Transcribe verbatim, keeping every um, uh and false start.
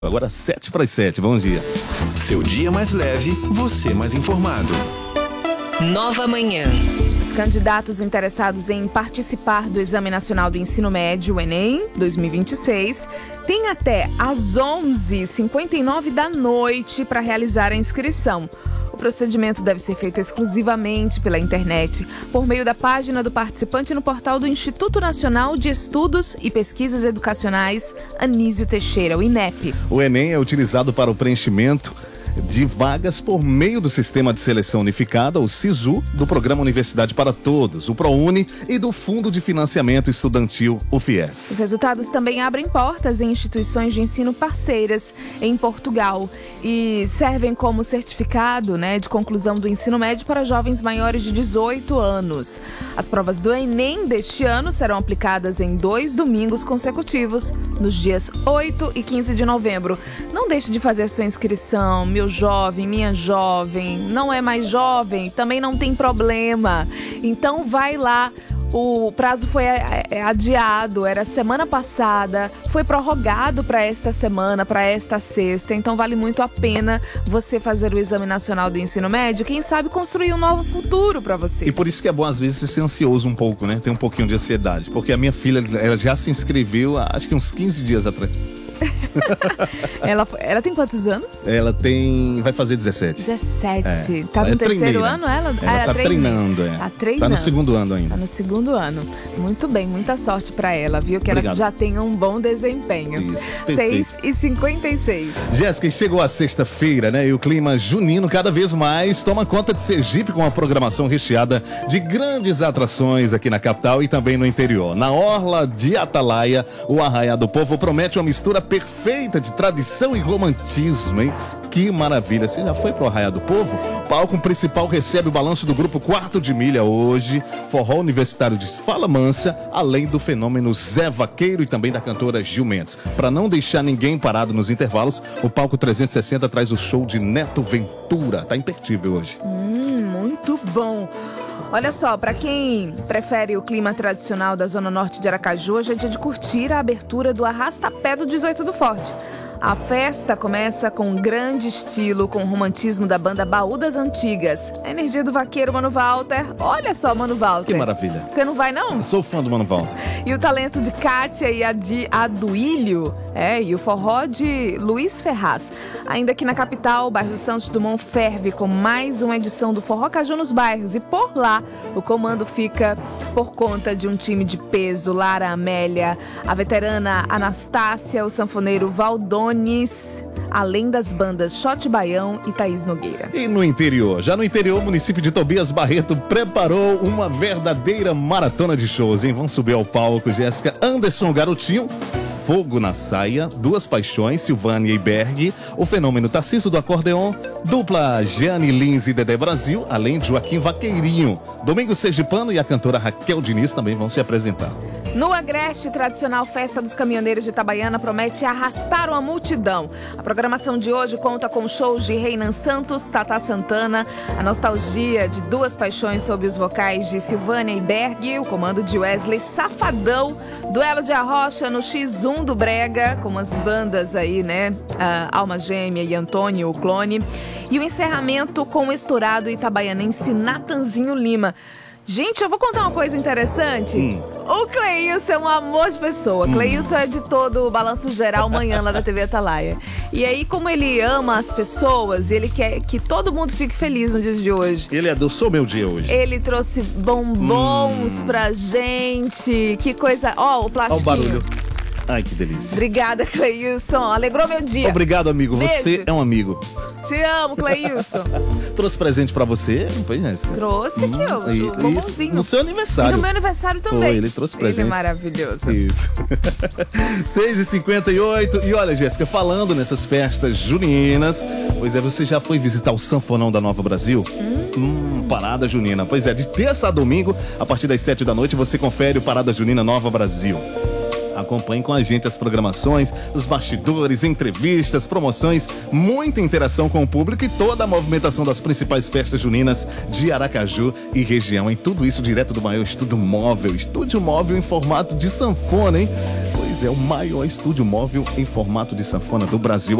Agora sete para as sete, bom dia. Seu dia mais leve, você mais informado. Nova Manhã. Os candidatos interessados em participar do Exame Nacional do Ensino Médio, o Enem, dois mil e vinte e seis, têm até às onze e cinquenta e nove da noite para realizar a inscrição. O procedimento deve ser feito exclusivamente pela internet, por meio da página do participante no portal do Instituto Nacional de Estudos e Pesquisas Educacionais, Anísio Teixeira, o INEP. O Enem é utilizado para o preenchimento de vagas por meio do Sistema de Seleção Unificada, o SISU, do Programa Universidade para Todos, o ProUni, e do Fundo de Financiamento Estudantil, o FIES. Os resultados também abrem portas em instituições de ensino parceiras em Portugal e servem como certificado, né, de conclusão do ensino médio para jovens maiores de dezoito anos. As provas do Enem deste ano serão aplicadas em dois domingos consecutivos, nos dias oito e quinze de novembro. Não deixe de fazer sua inscrição, meu jovem, minha jovem. Não é mais jovem, também não tem problema. Então vai lá. O prazo foi adiado, era semana passada, foi prorrogado para esta semana, para esta sexta. Então vale muito a pena você fazer o Exame Nacional do Ensino Médio, quem sabe construir um novo futuro para você. E por isso que é bom às vezes ser ansioso um pouco, né? Tem um pouquinho de ansiedade, porque a minha filha, ela já se inscreveu há, acho que uns quinze dias atrás. ela, ela tem quantos anos? Ela tem... vai fazer dezessete. dezessete. É. Tá no terceiro ano ela? Ela ah, tá treinando, é. Tá treinando. Tá no segundo ano ainda. Tá no segundo ano. Muito bem, muita sorte pra ela, viu? Que Obrigado. Ela já tenha um bom desempenho. Isso, seis e cinquenta e seis. Jéssica, chegou a sexta-feira, né? E o clima junino cada vez mais toma conta de Sergipe, com uma programação recheada de grandes atrações aqui na capital e também no interior. Na orla de Atalaia, o Arraiá do Povo promete uma mistura perfeita de tradição e romantismo, hein? Que maravilha! Você já foi pro Arraiá do Povo? O palco principal recebe o balanço do grupo Quarto de Milha hoje, forró universitário de Fala Mansa, além do fenômeno Zé Vaqueiro e também da cantora Gil Mendes. Para não deixar ninguém parado nos intervalos, o palco trezentos e sessenta traz o show de Neto Ventura. Tá imperdível hoje. Hum, muito bom! Olha só, para quem prefere o clima tradicional da Zona Norte de Aracaju, hoje é dia de curtir a abertura do Arrasta-Pé do dezoito do Forte. A festa começa com grande estilo, com o romantismo da banda Baú das Antigas. A energia do vaqueiro Mano Walter. Olha só, Mano Walter. Que maravilha. Você não vai, não? Eu sou fã do Mano Walter. E o talento de Kátia e a de Aduílio, é, e o forró de Luiz Ferraz. Ainda aqui na capital, o bairro Santos Dumont ferve com mais uma edição do Forró Caju nos bairros. E por lá, o comando fica por conta de um time de peso. Lara Amélia, a veterana Anastácia, o sanfoneiro Valdônio, além das bandas Shot Baião e Thaís Nogueira. E no interior? Já no interior, o município de Tobias Barreto preparou uma verdadeira maratona de shows, hein? Vão subir ao palco, Jéssica, Anderson Garotinho, Fogo na Saia, Duas Paixões, Silvânia e Berg, o fenômeno Tarcísio do Acordeon, dupla Jeane Lins e Dedé Brasil, além de Joaquim Vaqueirinho. Domingos Sergipano e a cantora Raquel Diniz também vão se apresentar. No Agreste, tradicional Festa dos Caminhoneiros de Itabaiana promete arrastar uma multidão. A programação de hoje conta com shows de Reinan Santos, Tatá Santana, a nostalgia de Duas Paixões sob os vocais de Silvânia e Berg, o comando de Wesley Safadão, duelo de arrocha no X um do Brega, com as bandas aí, né? A Alma Gêmea e Antônio, o Clone. E o encerramento com o estourado itabaianense Natanzinho Lima. Gente, eu vou contar uma coisa interessante. Hum. O Cleilson é um amor de pessoa. Hum. Cleilson é editor do Balanço Geral Manhã lá da T V Atalaia. E aí, como ele ama as pessoas, ele quer que todo mundo fique feliz no dia de hoje. Ele adoçou meu dia hoje. Ele trouxe bombons hum. pra gente. Que coisa... Ó, oh, o plastiquinho. Olha o barulho. Ai, que delícia. Obrigada, Cleilson. Alegrou meu dia. Obrigado, amigo. Beijo. Você é um amigo. Te amo, Cleilson. Trouxe presente pra você, não foi, Jéssica? Trouxe aqui, ó, hum, o bombonzinho. No seu aniversário. E no meu aniversário também. Foi, ele trouxe presente. Ele é maravilhoso. Isso. seis e cinquenta e oito. E olha, Jéssica, falando nessas festas juninas, pois é, você já foi visitar o Sanfonão da Nova Brasil? Hum. Hum, Parada Junina. Pois é, de terça a domingo, a partir das sete da noite, você confere o Parada Junina Nova Brasil. Acompanhe com a gente as programações, os bastidores, entrevistas, promoções, muita interação com o público e toda a movimentação das principais festas juninas de Aracaju e região. Em tudo isso direto do maior estúdio móvel, estúdio móvel em formato de sanfona, hein? Pois é o maior estúdio móvel em formato de sanfona do Brasil.